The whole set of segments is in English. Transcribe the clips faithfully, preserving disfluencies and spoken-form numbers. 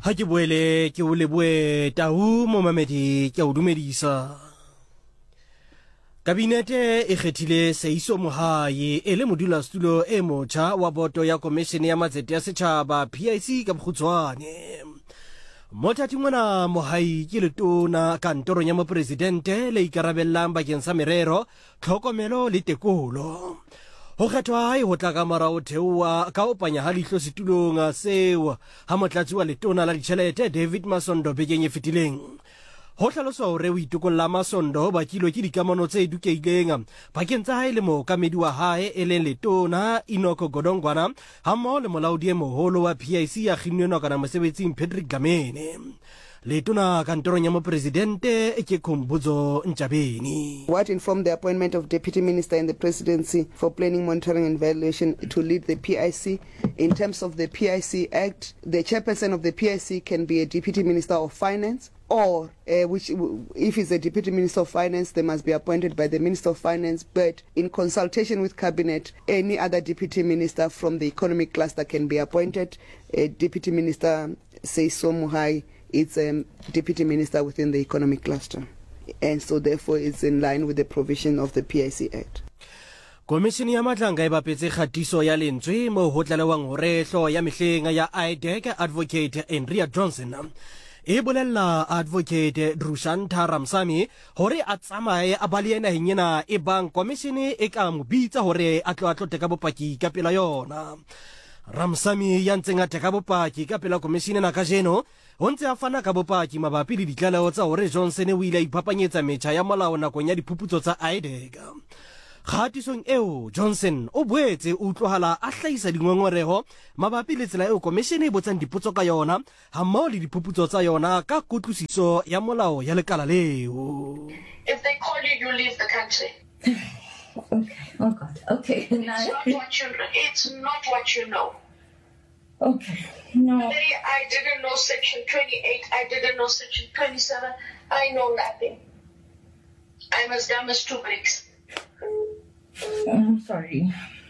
Ha ke boele ke o leboe Tau Momamedi ke o dumedisa. Kabinete e kgethile Seiso Mohai e le modulasetulo e motjha wa boto ya komishene ya matsete ya setjhaba P I C ka bokgutshwane. Mothating mona Mohai ke letona kantorong ya mopresidente le ikarabellang bakeng sa merero, tlhokomelo le tekolo. Ho kgethwa hae ho tla ka morao theoha ka ho panya ha leihlo setulong seo ha motlatsi wa letona la ditjhelete David Masondo bekeng e fetileng. Ho hlaloswa hore o itokolla Masondo ba kilo ke dikamano tse dukeileng pakeng tsa hae le mookamedi wa hae e leng letona Enoch Godongwana hammoho le molaodi e moholo wa P I C ya kginnwe nakwana mosebetsing Patrick Gamene. Letona kantorong ya mopresidente ke Khumbudzo Ntshabeni. What informed the appointment of Deputy Minister in the Presidency for Planning, Monitoring and Evaluation to lead the P I C? In terms of the P I C Act, the chairperson of the P I C can be a Deputy Minister of Finance, or uh, which, if it's a Deputy Minister of Finance, they must be appointed by the Minister of Finance, but in consultation with Cabinet, any other Deputy Minister from the economic cluster can be appointed. A Deputy Minister Seiso Mohai, it's a Deputy Minister within the economic cluster, and so therefore it's in line with the provision of the P I C Act. Komishini ya matlanga e bapetse kgatiso ya lentswe mo ho tlalewang hore hlo ya mehleng ya I D E C Advocate Andrea Johnson e bolella Advocate Drushantha Ramsamy hore a tsamaye a bale naheng ena e bang komishini e ka mo bitsa hore a tlo a tlo teka bopaki ka pela yona. Ramsamy ya ntseng a teka bopaki ka pela komishini na kajeno ho ntse a fana ka bopaki mabapi le ditlaleho tsa hore Johnson o ile a iphapanyetsa metjha ya molao nakong ya diphuputso tsa I D E C. Kgatisong eo Johnson o boetse o tlohala a hlahisa dingongorego mabapi le tsela eo komishene e botsang dipotso ka yona hammoho le diphuputso tsa yona ka kutlwisiso ya molao ya lekala leo. If they call you, you leave the country. Okay. Oh God. Okay. It's not what you. It's not what you know. Okay. No. Today I didn't know Section twenty-eight. I didn't know Section twenty-seven. I know nothing. I'm as dumb as two bricks. I'm sorry.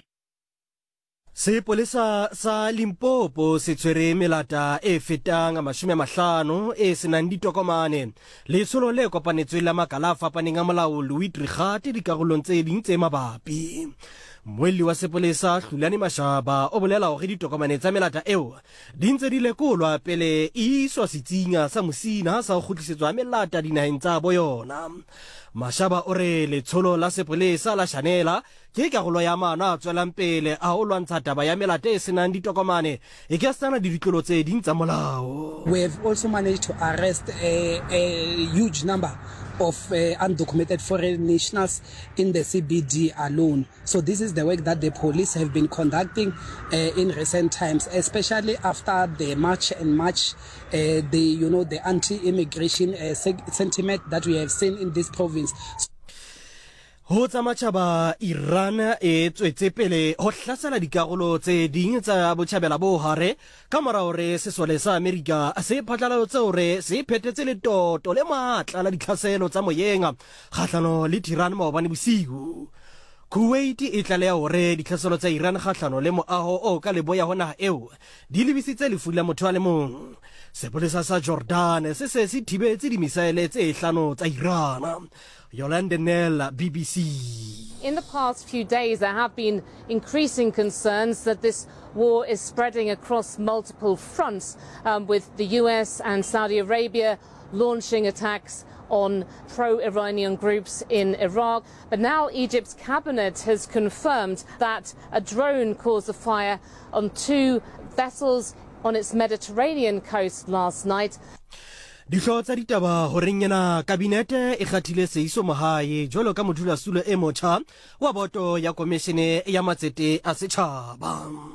Sepolesa sa Limpopo se tshwere melata e fetang mashome a mahlano e senang ditokomane. Letsholo le kopanetsweng la makala a fapaneng a molao Louis Trichardt dikarolong tse ding tse mabapi. Moelli wa sepolesa Hlulani Mashaba o bolela hore ditokomane tsa melata eo di ntse di lekolwa pele e iswa setsinga sa Mosina sa ho kgutlisetswa melata dinaheng tsa boyona. Mashaba o re letsholo la sepolesa la Shanela ke karolo ya maano a tswelang pele a ho lwantsha taba ya melata e senang ditokomane e ka sana di ditlolo tse ding tsa molao. We have also managed to arrest a, a huge number of uh, undocumented foreign nationals in the C B D alone. So this is the work that the police have been conducting uh, in recent times, especially after the March and March, uh, the you know the anti-immigration uh, sentiment that we have seen in this province. Ho tsa matjhaba Iran e tswetse pele ho hlasela dikarolo tse ding tsa botjhabela bo hare ka morao re sesole sa America se phatlalatse hore se phethetse le toto le matla la ditlhaselo tsa moyenga kgahlano le Iran maobane bosiu. Kuwait e tlaleha hore ditlhaselo tsa Iran kgahlano le moaho o ka leboya hona eo di lebisitse lefu la motho a le mong. Sepolesa sa Jordan se se se thibetse di misaele tse hlano tsa Iran. Yolande Nel, B B C. In the past few days, there have been increasing concerns that this war is spreading across multiple fronts, um, with the U S and Saudi Arabia launching attacks on pro-Iranian groups in Iraq. But now Egypt's cabinet has confirmed that a drone caused a fire on two vessels on its Mediterranean coast last night. Dihlo tsa ditaba horeng yana kabinete e kgathile Seiso Mohai jwalo ka modulasetulo e motjha wa boto ya komishene ya matsete a setjhaba.